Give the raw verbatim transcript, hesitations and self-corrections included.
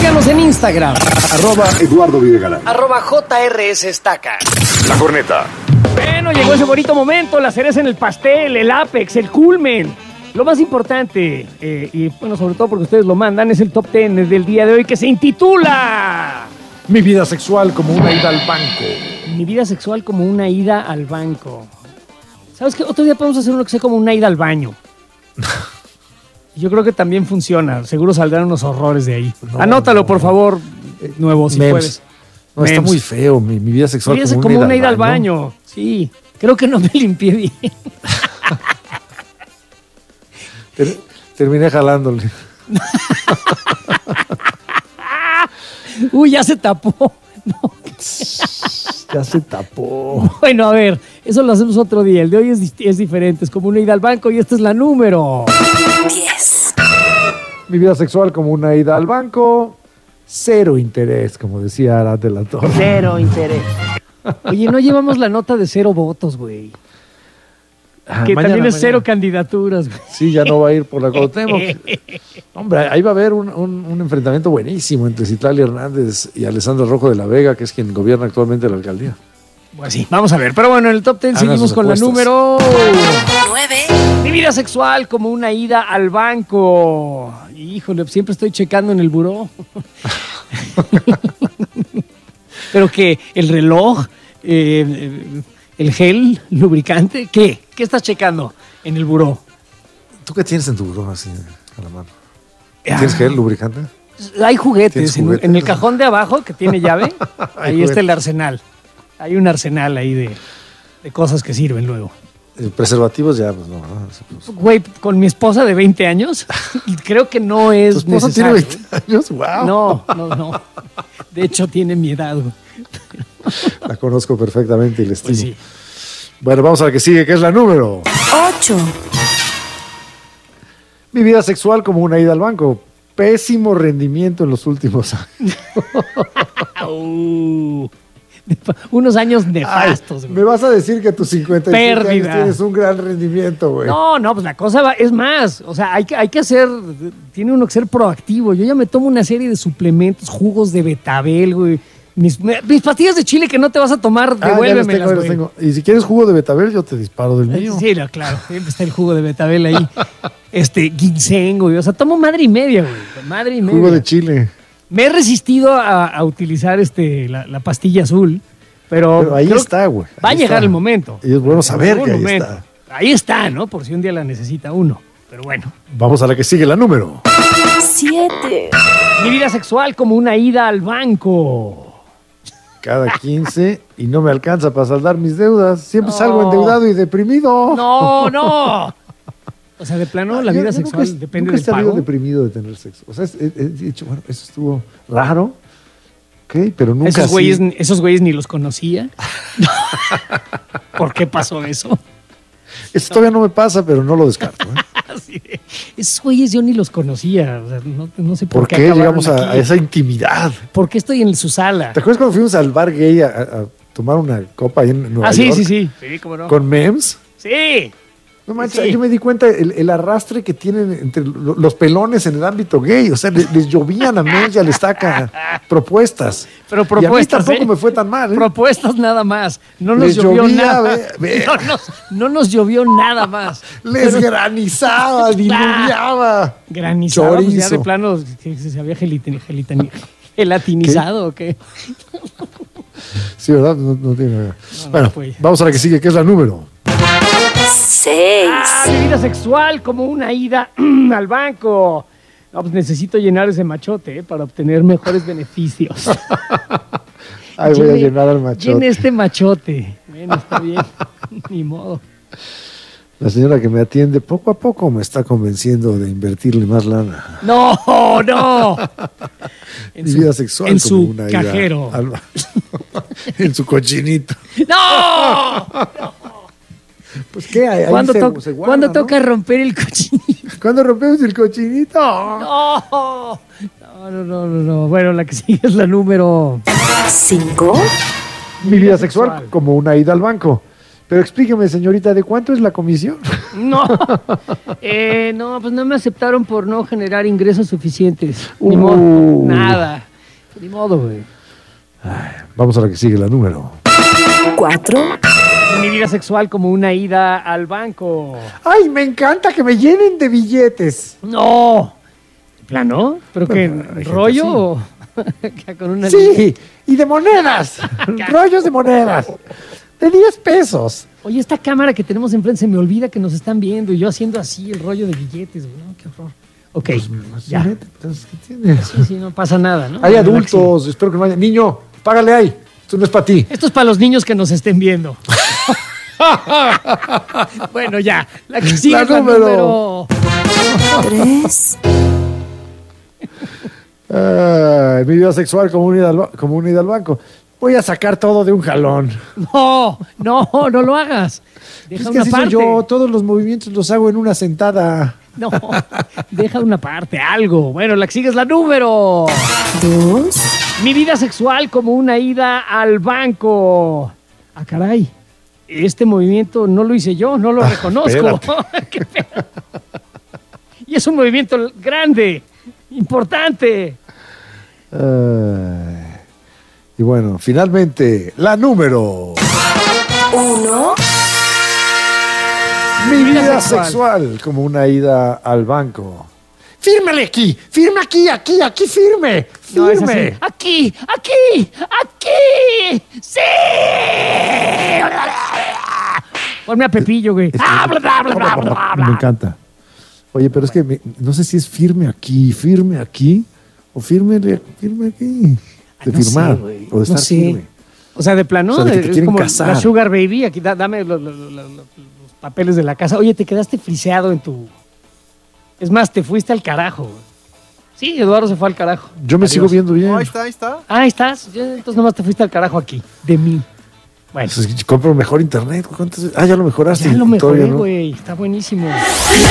Síganos en Instagram. Arroba Eduardo Videgaray. Arroba J R S Estaca. La Corneta. Bueno, llegó ese bonito momento, la cereza en el pastel, el ápex, el culmen. Lo más importante, eh, y bueno, sobre todo porque ustedes lo mandan, es el top ten del día de hoy que se intitula... Mi vida sexual como una ida al banco. Mi vida sexual como una ida al banco. ¿Sabes qué? Otro día podemos hacer uno que sea como una ida al baño. Yo creo que también funciona. Seguro saldrán unos horrores de ahí. No, Anótalo, no, por favor, nuevo, si Mems. puedes. No, Mems. Está muy feo. Mi, mi vida sexual Mi vida como, como una, una ida al baño. baño. Sí, creo que no me limpié bien. Ter, terminé jalándole. Uy, ya se tapó. No. Ya se tapó. Bueno, a ver, eso lo hacemos otro día. El de hoy es, es diferente. Es como una ida al banco y esta es la número diez. Mi vida sexual como una ida al banco. Cero interés, como decía Arad de la Torre. Cero interés. Oye, no llevamos la nota de cero votos, güey. Ah, Que mañana, también es mañana. cero candidaturas, güey. Sí, ya no va a ir por la Cuauhtémoc. Hombre, ahí va a haber un, un, un enfrentamiento buenísimo entre Citlali Hernández y Alessandro Rojo de la Vega, que es quien gobierna actualmente la alcaldía. Pues sí, vamos a ver. Pero bueno, en el top ten Hagan seguimos sus con apuestas. la número... nueve. Mi vida sexual como una ida al banco. Híjole, siempre estoy checando en el buró. Pero que el reloj, eh, el gel, lubricante, ¿qué? ¿Qué estás checando en el buró? ¿Tú qué tienes en tu buró así a la mano? Ah. ¿Tienes gel, lubricante? Hay juguetes, ¿Tienes en, juguetes? en el cajón de abajo que tiene llave, ahí juguetes. está el arsenal. Hay un arsenal ahí de, de cosas que sirven luego. Eh, Preservativos ya, pues no. ¿no? Pues, Güey, con mi esposa de veinte años, creo que no ¿Tu es esposa tiene necesario. veinte años? ¡Wow! No, no, no. De hecho, tiene mi edad, güey. La conozco perfectamente y la estimo. Pues sí. Bueno, vamos a la que sigue, que es la número. ocho. Mi vida sexual como una ida al banco. Pésimo rendimiento en los últimos años. Uh, unos años Ay, nefastos, güey. me vas a decir que a tus cincuenta y cinco Pérdida. años tienes un gran rendimiento, güey. No, no, pues la cosa va, es más, o sea, hay que, hay que hacer, tiene uno que ser proactivo. Yo ya me tomo una serie de suplementos, jugos de betabel, güey. Mis, mis pastillas de chile que no te vas a tomar, Ah, ya los devuélvemelas, tengo, ya los güey. tengo. Y si quieres jugo de betabel, yo te disparo del mío. Sí, no, claro, siempre está el jugo de betabel ahí. Este, ginseng, güey. O sea, tomo madre y media, güey. Madre y media. Jugo de chile. Me he resistido a, a utilizar este, la, la pastilla azul, pero, Pero ahí creo está, güey. que va a Ahí llegar está. el momento. Y es bueno saber En que ahí algún momento. está. Ahí está, ¿no? Por si un día la necesita uno. Pero bueno. Vamos a la que sigue, la número. siete. Mi vida sexual como una ida al banco. Cada quince y no me alcanza para saldar mis deudas. Siempre No. salgo endeudado y deprimido. No, no. O sea, de plano, la Yo- vida yo sexual nunca, depende nunca he del salido pago. deprimido de tener sexo. O sea, es- he, he dicho, bueno, eso estuvo raro. Ok, pero nunca Esos así. güeyes, esos güeyes ni los conocía. ¿Por qué pasó eso? Eso todavía no me pasa, pero no lo descarto. ¿eh? Así de, esos güeyes yo ni los conocía. O sea, no, no sé por, ¿Por qué acabaron llegamos a, aquí. a esa intimidad? ¿Por qué estoy en su sala? ¿Te acuerdas cuando fuimos al bar gay a, a- a tomar una copa ahí en Nueva Ah, sí, York? sí, sí. Sí, cómo no. Con memes. Sí. No manches, Sí. yo me di cuenta el, el arrastre que tienen entre lo- los pelones en el ámbito gay. O sea, les, les llovían a memes y a la estaca propuestas. Pero Y a mí propuestas, tampoco ¿eh? me fue tan mal. ¿eh? Propuestas nada más. No nos Les llovió llovía, nada. ve- ve. No, nos, no nos llovió nada más. Les granizaba, diluviaba. Granizado, pues ya Chorizo. de plano que se había gelitin- gelitin- gelatinizado o qué. Sí, ¿verdad? No, no tiene nada. no Bueno, fue. vamos a la que sigue, que es la número. seis. Ah, mi vida sexual como una ida al banco. No, pues necesito llenar ese machote ¿eh? para obtener mejores beneficios. Ay, voy a Llene- llenar al machote. Llene este machote. Bueno, está bien. Ni modo. La señora que me atiende poco a poco me está convenciendo de invertirle más lana. No, no. En Mi su- vida sexual en como su una ida cajero. al- en su cochinito. ¡No! Pues qué, ahí ahí ¿Cuándo, se- to- se guarda, ¿cuándo ¿no? toca romper el cochinito? ¿Cuándo rompemos el cochinito? No. No, no, no, no, no. Bueno, la que sigue es la número... cinco. Mi vida sexual como una ida al banco. Pero explíqueme, señorita, ¿de cuánto es la comisión? No, eh, no, pues no me aceptaron por no generar ingresos suficientes. Ni modo, Uh. nada. Ni modo, güey. Vamos a la que sigue, la número. Cuatro. Mi vida sexual como una ida al banco. ¡Ay, me encanta que me llenen de billetes! No. ¿De plano? ¿Pero qué? Bueno, hay gente ¿Rollo o que con una Sí, y de monedas. Rollos de monedas. De diez pesos. Oye, esta cámara que tenemos enfrente se me olvida que nos están viendo y yo haciendo así el rollo de billetes, güey. No, qué horror. Ok, ya. Entonces, ¿qué tiene? Sí, sí, no pasa nada, ¿no? Hay Relaxing. adultos, espero que no haya. Niño, págale ahí. Esto no es para ti. Esto es para los niños que nos estén viendo. Bueno, ya. La que sigue La es la número. número... Tres. Ay, mi vida sexual como unida, al, ba- como unida al banco. Voy a sacar todo de un jalón. No, no, no lo hagas. Deja Es que una así soy parte. yo, todos los movimientos los hago en una sentada. No, deja una parte, algo. Bueno, la que sigue es la número... Dos. Mi vida sexual como una ida al banco. Ah, caray. Este movimiento no lo hice yo, no lo reconozco. Qué pedo. Y es un movimiento grande, importante. Ay. Y bueno, finalmente, la número. Uno. Mi vida vida sexual. sexual como una ida al banco. Fírmale aquí, firme aquí, aquí, aquí, firme, No, es firme. así. Aquí, aquí, aquí. ¡Sí! Ponme a Pepillo, güey. Ah, bla, bla, bla, bla, bla, bla. Me encanta. Oye, pero es que me- no sé si es firme aquí, firme aquí, o firme, firme aquí. De no firmar, sé, güey. o de No estar sé. firme. O sea, de plano, O sea, de que te es quieren como casar. la Sugar Baby. Aquí, da- dame los, los- los- los- los papeles de la casa. Oye, te quedaste friseado en tu... Es más, te fuiste al carajo. güey. Sí, Eduardo se fue al carajo. Yo me Adiós. sigo viendo bien. No, ahí está, ahí está. Ah, ahí estás. Yo, entonces nomás te fuiste al carajo aquí, de mí. Bueno, Pues, compro mejor internet. ¿Cuántas veces? Ah, ya lo mejoraste. ya lo Todavía mejoré, no. güey. Está buenísimo.